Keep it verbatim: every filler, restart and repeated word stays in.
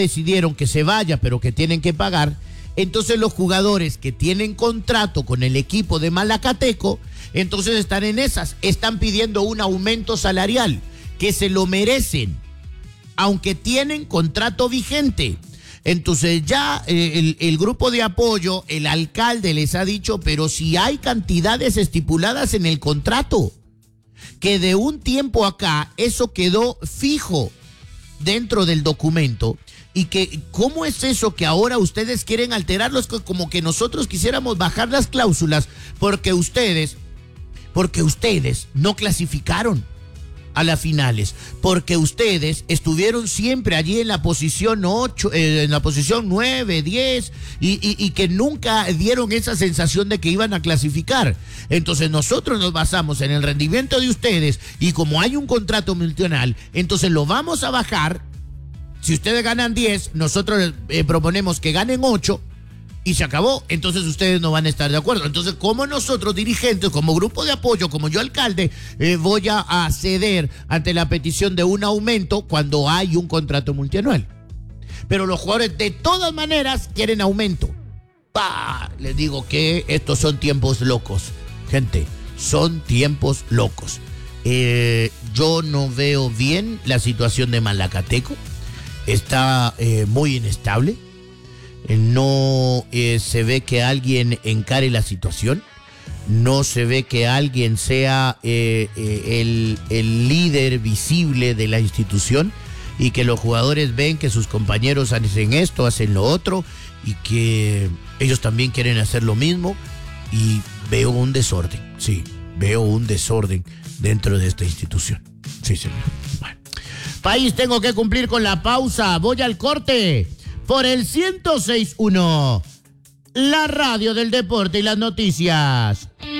decidieron que se vaya, pero que tienen que pagar. Entonces los jugadores que tienen contrato con el equipo de Malacateco, entonces están en esas, están pidiendo un aumento salarial, que se lo merecen, aunque tienen contrato vigente. Entonces ya eh, el, el grupo de apoyo, el alcalde les ha dicho, pero si hay cantidades estipuladas en el contrato, que de un tiempo acá eso quedó fijo dentro del documento, y que cómo es eso que ahora ustedes quieren alterarlos, como que nosotros quisiéramos bajar las cláusulas porque ustedes, porque ustedes no clasificaron a las finales, porque ustedes estuvieron siempre allí en la posición ocho, eh, en la posición nueve, diez, y, y, y que nunca dieron esa sensación de que iban a clasificar. Entonces nosotros nos basamos en el rendimiento de ustedes, y como hay un contrato multianual, entonces lo vamos a bajar. Si ustedes ganan diez, nosotros eh, proponemos que ganen ocho y se acabó. Entonces ustedes no van a estar de acuerdo. Entonces, como nosotros dirigentes, como grupo de apoyo, como yo alcalde, eh, voy a, a ceder ante la petición de un aumento cuando hay un contrato multianual. Pero los jugadores de todas maneras quieren aumento. ¡Pah! Les digo que estos son tiempos locos. Gente, son tiempos locos. Eh, yo no veo bien la situación de Malacateco. Está eh, muy inestable, eh, no eh, se ve que alguien encare la situación, no se ve que alguien sea eh, eh, el, el líder visible de la institución, y que los jugadores ven que sus compañeros hacen esto, hacen lo otro, y que ellos también quieren hacer lo mismo, y veo un desorden, sí, veo un desorden dentro de esta institución. Sí, señor. Bueno. País, tengo que cumplir con la pausa. Voy al corte por el ciento seis punto uno, la radio del deporte y las noticias.